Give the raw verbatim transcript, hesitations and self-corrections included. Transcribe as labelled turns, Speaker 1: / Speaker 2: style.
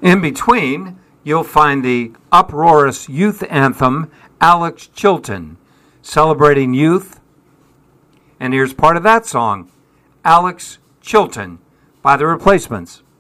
Speaker 1: In between, you'll find the uproarious youth anthem, Alex Chilton, celebrating youth. And here's part of that song, Alex Chilton by The Replacements.